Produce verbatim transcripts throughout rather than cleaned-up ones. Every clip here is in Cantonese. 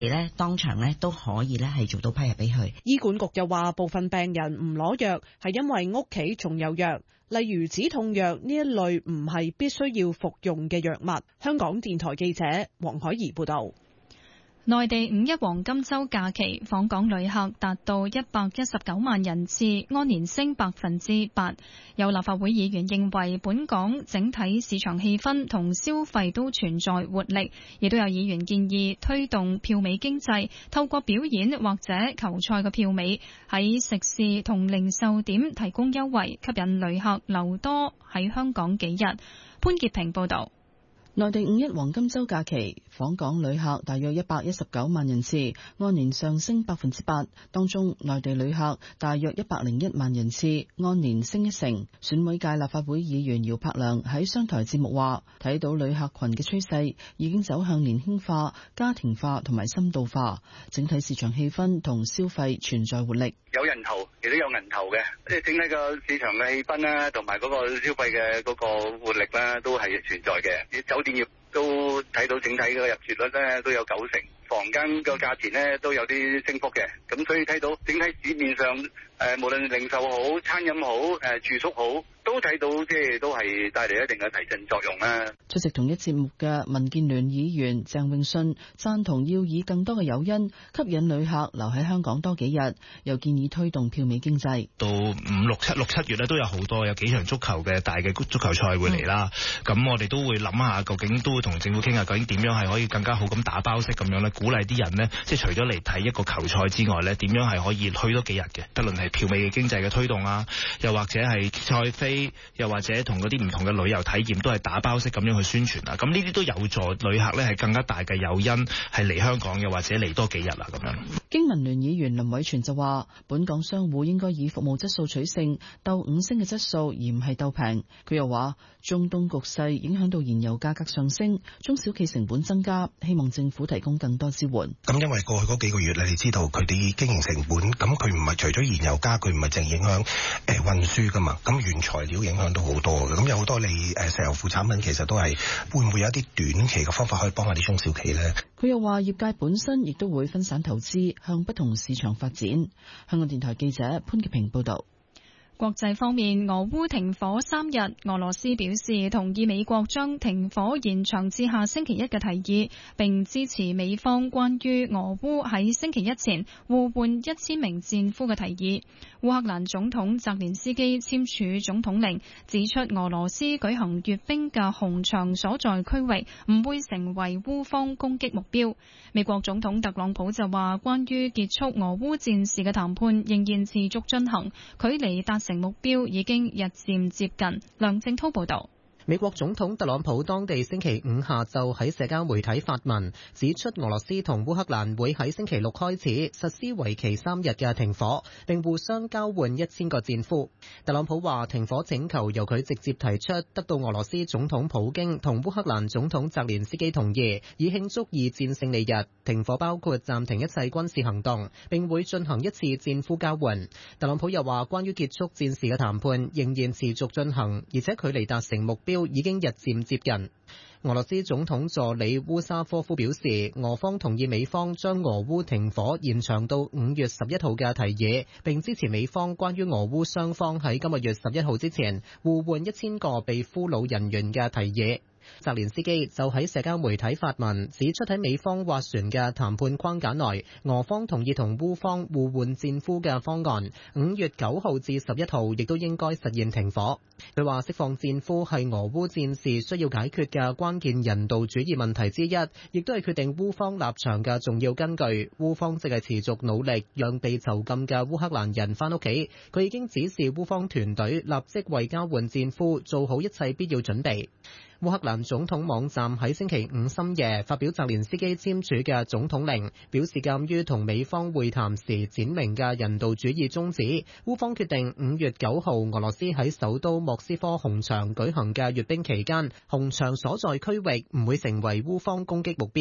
咧當場咧都可以咧係做到批入俾佢。 醫管局又話，部分病人唔攞藥係因為屋企仲有藥，例如止痛藥呢一類唔係必須要服用嘅藥物。香港電台記者黃海怡報道。 內地五一黃金週假期訪港旅客達到一百一十九萬人次，按年升百分之八。有立法會議員認為本港整體市場氣氛同消費都存在活力，亦都有議員建議推動票尾經濟，透過表演或者球賽嘅票尾喺食肆同零售點提供優惠，吸引旅客留多喺香港幾日。潘潔平報導。 內地五一黃金週假期訪港旅客大約一百一十九萬人次，按年上升百分之八。當中內地旅客大約一百零一萬人次，按年升一成。選委界立法會議員姚柏良喺商台節目話，睇到旅客群嘅趨勢已經走向年輕化、家庭化同埋深度化，整體市場氣氛同消費存在活力。 有人頭亦都有銀頭嘅，即係整體個市場嘅氣氛啦，同埋嗰個消費嘅嗰個活力啦，都係存在嘅。酒店業都睇到整體嘅入住率咧都有九成，房間個價錢咧都有啲升幅嘅，咁所以睇到整體市面上誒、呃、無論零售好、餐飲好、誒、呃、住宿好，都睇到即係都係帶嚟一定嘅提振作用啦。 出席同一節目嘅民建聯議員鄭泳舜贊同要以更多嘅誘因吸引旅客留喺香港多幾日，又建議推動票尾經濟。 到五六七六七月咧都有好多有幾場足球嘅大嘅足球賽會嚟啦，咁、嗯、我哋都會諗下究竟都會同政府傾下究竟點樣係可以更加好咁打包式咁樣咧，鼓勵啲人呢，即係除咗嚟睇一個球賽之外咧，點樣係可以去多幾日嘅，不論係票尾嘅經濟嘅推動啊，又或者係賽飛，又或者同嗰啲唔同嘅旅遊體驗都係打包式咁樣去宣傳啊，咁呢啲都有助旅客咧係更加大嘅誘因係嚟香港，又或者嚟多幾日啦咁樣。 經民聯議員林偉全就話，本港商戶應該以服務質素取勝，鬥五星嘅質素而唔係鬥平。佢又話，中東局勢影響到燃油價格上升，中小企成本增加，希望政府提供更多支援。 咁因為過去嗰幾個月你哋知道佢哋經營成本，咁佢唔係除咗燃油加，佢唔係淨影響誒運輸噶嘛，咁原材料影響到好多嘅，咁有好多你誒石油副產品其實都係會唔會有一啲短期嘅方法可以幫下啲中小企呢？ 佢又話，業界本身亦都會分散投資，向不同市場發展。香港電台記者潘潔平報道。 國際方面，俄烏停火三日，俄羅斯表示同意美國將停火延長至下星期一嘅提議，並支持美方關於俄烏喺星期一前互換一千名戰俘嘅提議。烏克蘭總統澤連斯基簽署總統令，指出俄羅斯舉行閱兵嘅紅場所在區域唔會成為烏方攻擊目標。美國總統特朗普就話，關於結束俄烏戰事嘅談判仍然持續進行，距離達成目標已經日漸接近。梁正濤報道。 美國總統特朗普當地星期五下晝喺社交媒體發文，指出俄羅斯同烏克蘭會喺星期六開始實施為期三日嘅停火，並互相交換一千個戰俘。特朗普話停火請求由佢直接提出，得到俄羅斯總統普京同烏克蘭總統澤連斯基同意，以慶祝二戰勝利日。停火包括暫停一切軍事行動，並會進行一次戰俘交換。特朗普又話，關於結束戰事嘅談判仍然持續進行，而且距離達成目標已經日漸接近。俄羅斯總統助理烏沙科夫表示，俄方同意美方將俄烏停火延長到五月十一號嘅提議，並支持美方關於俄烏雙方喺今個月十一號之前互換一千個被俘虜人員嘅提議。澤連斯基就喺社交媒體發文，指出喺美方斡旋嘅談判框架內，俄方同意同烏方互換戰俘嘅方案，五月九號至十一號亦都應該實現停火。佢話釋放戰俘係俄烏戰事需要解決嘅關鍵人道主義問題之一，亦都係決定烏方立場嘅重要根據。烏方正係持續努力讓被囚禁嘅烏克蘭人返屋企。佢已經指示烏方團隊立即為交換戰俘做好一切必要準備。烏克蘭總統網站喺星期五深夜發表澤連斯基簽署嘅總統令，表示鑑於同美方會談時展明嘅人道主義宗旨，烏方決定五月九號俄羅斯喺首都莫斯科紅場舉行嘅閱兵期間，紅場所在區域唔會成為烏方攻擊目標。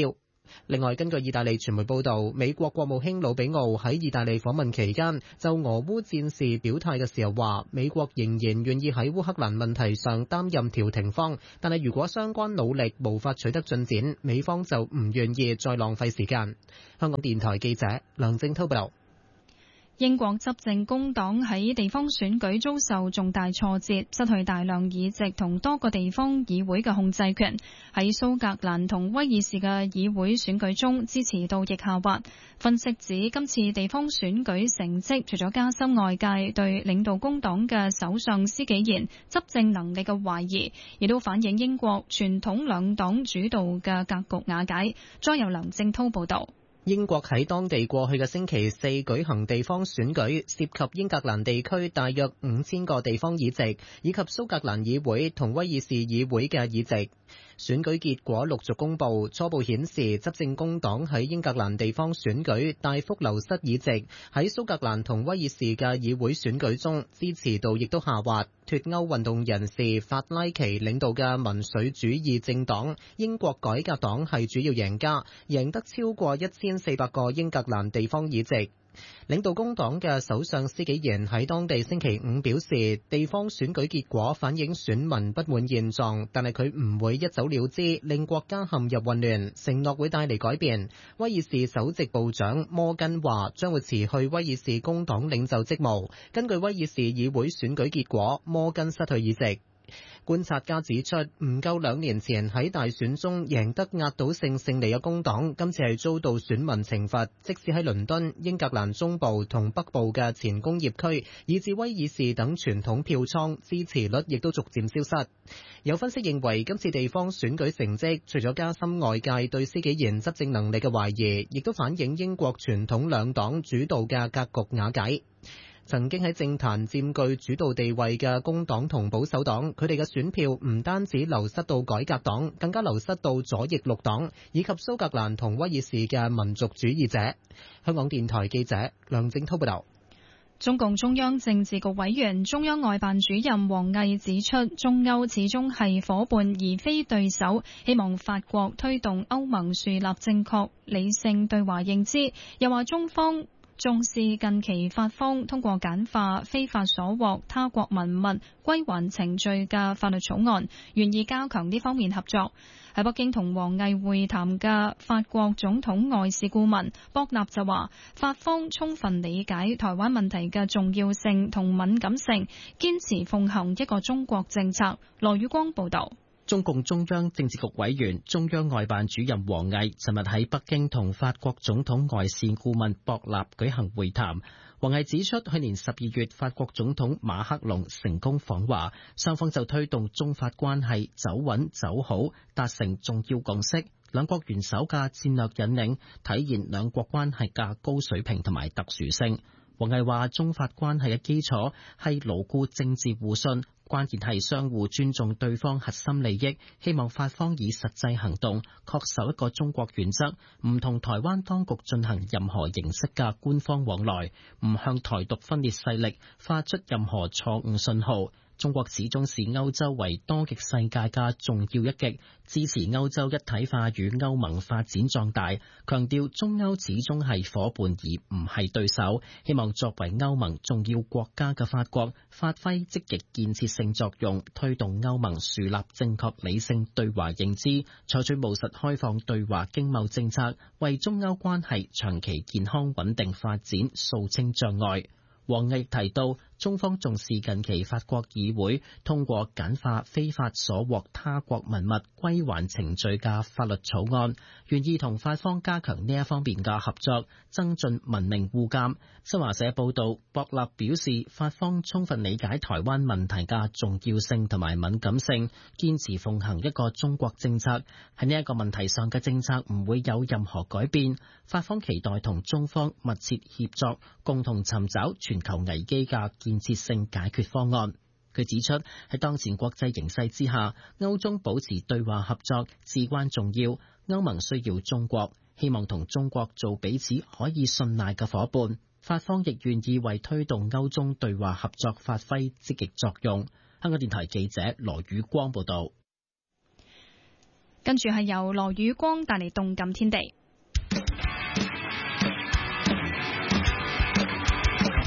另外，根據意大利傳媒報導，美國國務卿魯比奧喺意大利訪問期間，就俄烏戰事表態嘅時候話，美國仍然願意喺烏克蘭問題上擔任調停方，但係如果相關努力無法取得進展，美方就唔願意再浪費時間。香港電台記者梁正滔報道。 英國執政工黨喺地方選舉遭受重大挫折，失去大量議席同多個地方議會嘅控制權。喺蘇格蘭同威爾士嘅議會選舉中，支持度亦下滑。分析指今次地方選舉成績，除咗加深外界對領導工黨嘅首相施紀賢執政能力嘅懷疑，亦都反映英國傳統兩黨主導嘅格局瓦解。再由梁正滔報導。 英國喺當地過去嘅星期四舉行地方選舉，涉及英格蘭地區大約五千個地方議席，以及蘇格蘭議會同威爾士議會嘅議席。選舉結果陸續公布，初步顯示執政工黨喺英格蘭地方選舉大幅流失議席，喺蘇格蘭同威爾士嘅議會選舉中支持度亦都下滑。脫歐運動人士法拉奇領導嘅民粹主義政黨英國改革黨係主要贏家，贏得超過一千四百個英格蘭地方議席。領導工黨嘅首相施紀賢喺當地星期五表示，地方選舉結果反映選民不滿現狀，但係佢唔會一走了之，令國家陷入混亂，承諾會帶嚟改變。威爾士首席部長摩根話將會辭去威爾士工黨領袖職務。根據威爾士議會選舉結果，摩根失去議席。觀察家指出，唔夠兩年前喺大選中贏得壓倒性勝利嘅工黨，今次係遭到選民懲罰。即使喺倫敦、英格蘭中部同北部嘅前工業區，以至威爾士等傳統票倉，支持率亦都逐漸消失。有分析認為，今次地方選舉成績，除咗加深外界對施紀賢執政能力嘅懷疑，亦都反映英國傳統兩黨主導嘅格局瓦解。曾經喺政壇佔據主導地位嘅工黨同保守黨，佢哋嘅選票唔單止流失到改革黨，更加流失到左翼綠黨，以及蘇格蘭同威爾士嘅民族主義者。香港電台記者梁正滔報道。 中共中央政治局委員、中央外辦主任王毅指出，中歐始終係夥伴而非對手，希望法國推動歐盟樹立正確理性對華認知。又話中方重視近期法方通過簡化非法所獲他國文物歸還程序嘅法律草案，願意加強呢方面合作。喺北京同王毅會談嘅法國總統外事顧問博納就話，法方充分理解台灣問題嘅重要性同敏感性，堅持奉行一個中國政策。羅宇光報道。 中共中央政治局委員、中央外辦主任王毅尋日喺北京同法國總統外事顧問博納舉行會談。王毅指出，去年十二月法國總統馬克龍成功訪華，雙方就推動中法關係走穩走好達成重要共識。兩國元首嘅戰略引領體現兩國關係嘅高水平同埋特殊性。王毅話，中法關係嘅基礎係牢固政治互信，關鍵係相互尊重對方核心利益，希望法方以實際行動恪守一個中國原則，唔同台灣當局進行任何形式嘅官方往來，唔向台獨分裂勢力發出任何錯誤信號。中國始終視歐洲為多極世界嘅重要一極，支持歐洲一體化與歐盟發展壯大，強調中歐始終係夥伴而唔係對手。希望作為歐盟重要國家嘅法國發揮積極建設性作用，推動歐盟樹立正確理性對華認知，採取務實開放對華經貿政策，為中歐關係長期健康穩定發展掃清障礙。王毅提到，中方重視近期法國議會通過簡化非法所獲他國文物歸還程序嘅法律草案，願意同法方加強呢一方面嘅合作，增進文明互鑑。新華社報道，博納表示，法方充分理解台灣問題嘅重要性同埋敏感性，堅持奉行一個中國政策。喺呢一個問題上嘅政策唔會有任何改變。法方期待同中方密切協作，共同尋找全球危機嘅建設性解決方案。佢指出，喺當前國際形勢之下，歐中保持對話合作至關重要。歐盟需要中國，希望同中國做彼此可以信賴嘅夥伴。法方亦願意為推動歐中對話合作發揮積極作用。香港電台記者羅宇光報道。 跟住係由羅宇光帶嚟動感天地。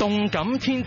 動感天地。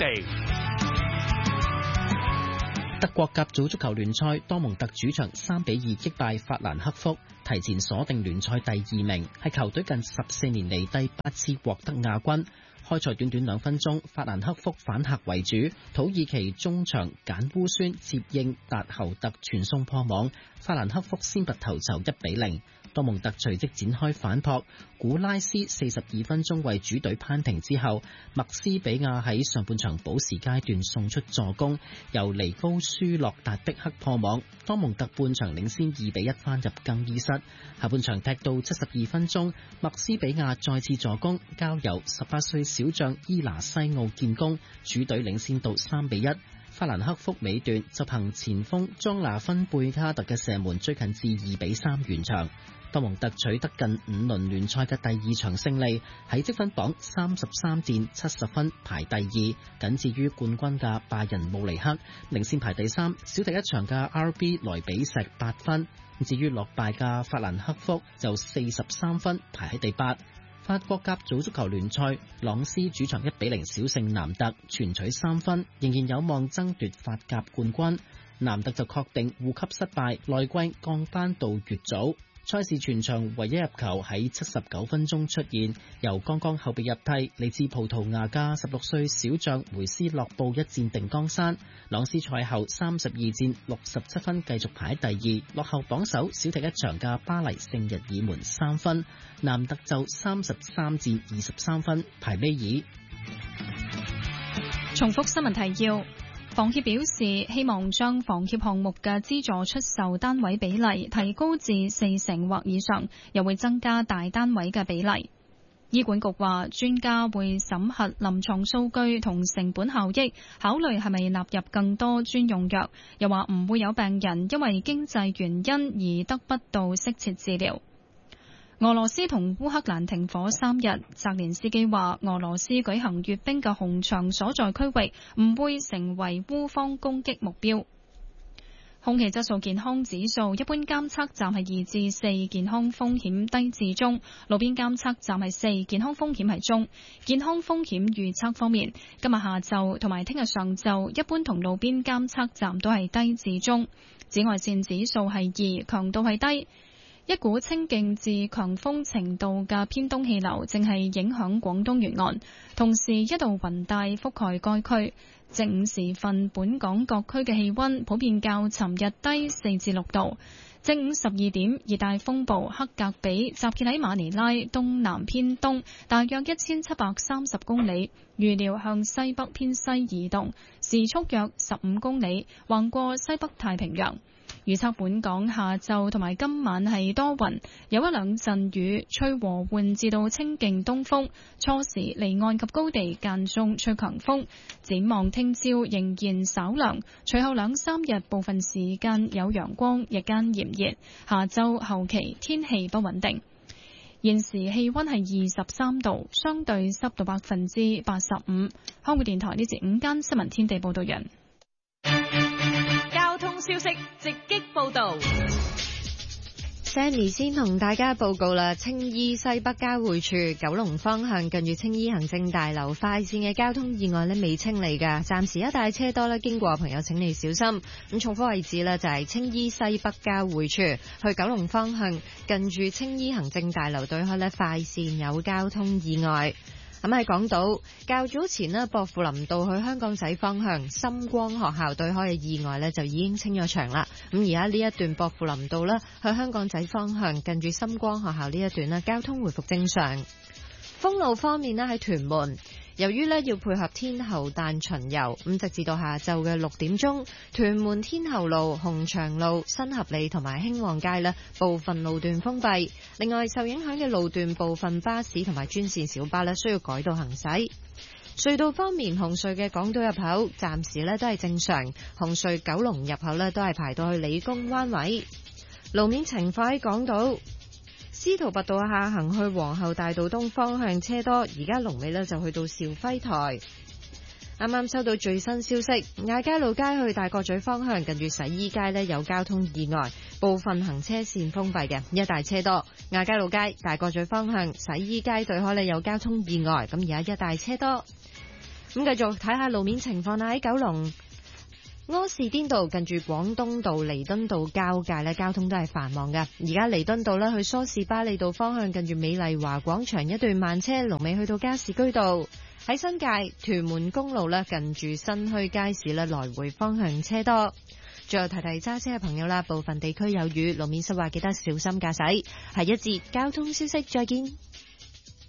德國甲組足球聯賽，多蒙特主場三比二擊敗法蘭克福，提前鎖定聯賽第二名，係球隊近十四年嚟第八次獲得亞軍。開賽短短兩分鐘，法蘭克福反客為主，土耳其中場簡烏宣接應達侯特傳送破網，法蘭克福先拔頭籌一比零。多蒙特隨即展開反撲，古拉斯四十二分鐘為主隊扳平之後，麥斯比亞喺上半場補時階段送出助攻，由尼高舒洛達碧克破網，多蒙特半場領先二比一返入更衣室。下半場踢到七十二分鐘，麥斯比亞再次助攻，交由十八歲小將伊拿西奧建功，主隊領先到三比一。法蘭克福尾段就憑前鋒莊拿芬貝卡特嘅射門追近至二比三完場。多蒙特取得近五輪聯賽嘅第二場勝利，喺積分榜三十三戰七十分排第二，僅次於冠軍嘅拜仁慕尼黑，領先排第三，少踢一場嘅 R B 萊比錫八分。至於落敗嘅法蘭克福就四十三分排喺第八。法國甲組足球聯賽，朗斯主場一比零小勝南特，全取三分，仍然有望爭奪法甲冠軍。南特就確定護級失敗，來季降班到乙組。賽事全場唯一入球喺七十九分鐘出現，由剛剛後備入替嚟自葡萄牙嘅十六歲小將梅斯洛布一戰定江山。朗斯賽後三十二戰六十七分，繼續排第二，落後榜首少踢一場嘅巴黎聖日耳門三分。南特就三十三戰二十三分，排尾二。 重複新聞提要。房協表示，希望將房協項目嘅資助出售單位比例提高至四成或以上，又會增加大單位嘅比例。醫管局話，專家會審核臨床數據同成本效益，考慮係咪納入更多專用藥。又話唔會有病人因為經濟原因而得不到適切治療。俄羅斯同烏克蘭停火三日，澤連斯基話俄羅斯舉行閱兵嘅紅場所在區域唔會成為烏方攻擊目標。空氣質素健康指數一般監測站係二至四，健康風險低至中；路邊監測站係四，健康風險係中。健康風險預測方面，今日下晝同埋聽日上晝一般同路邊監測站都係低至中。紫外線指數係二，強度係低。一股清勁至強風程度嘅偏東氣流正係影響廣東沿岸，同時一道雲帶覆蓋該區。正午時分，本港各區嘅氣溫普遍較尋日低四至六度。正午十二點，熱帶風暴克格比集結喺馬尼拉東南偏東，大約一千七百三十公里，預料向西北偏西移動，時速約十五公里，橫過西北太平洋。預測本港下晝同埋今晚係多雲，有一兩陣雨，吹和緩至到清勁東風，初時離岸及高地間中吹強風。展望聽朝仍然稍涼，隨後兩三日部分時間有陽光，日間炎熱。下週後期天氣不穩定。現時氣溫係二十三度，相對濕度百分之八十五。香港電台呢節午間新聞天地報道人。 交通消息直擊報道 ，Sandy 先同大家報告啦。青衣西北交匯處九龍方向近住青衣行政大樓快線嘅交通意外呢未清理㗎，暫時一帶車多呢，經過朋友請你小心。咁重複位置呢就係青衣西北交匯處去九龍方向近住青衣行政大樓對開呢快線有交通意外。咁喺港島較早前呢，薄扶林道去香港仔方向深光學校對開嘅意外呢就已經清咗場啦。咁而家呢一段薄扶林道呢去香港仔方向近住深光學校呢一段呢交通回復正常。封路方面呢喺屯門，由於呢要配合天后誕巡遊，咁直至到下晝嘅六點鐘，屯門天后路、鴻翔路、新合利同埋興旺街呢部分路段封閉。另外受影響嘅路段部分巴士同埋專線小巴呢需要改道行駛。隧道方面，紅隧嘅港島入口暫時呢都係正常，紅隧九龍入口呢都係排到去理工灣位。路面情況喺港島司徒拔道下行去皇后大道東方向車多，而家龍尾呢就去到兆輝台。啱啱收到最新消息，亞皆老街去大角咀方向近住洗衣街呢有交通意外，部分行車線封閉嘅，一帶車多。亞皆老街大角咀方向洗衣街對開呢有交通意外，咁而家一帶車多。 咁繼續睇下路面情況啦，喺九龍柯士甸道近住廣東道彌敦道交界咧，交通都係繁忙嘅。而家彌敦道咧去梳士巴利道方向，近住美麗華廣場一段慢車，龍尾去到加士居道。喺新界屯門公路咧，近住新墟街市咧，來回方向車多。最後提提揸車嘅朋友啦，部分地區有雨，路面濕滑，記得小心駕駛。下一節交通消息再見。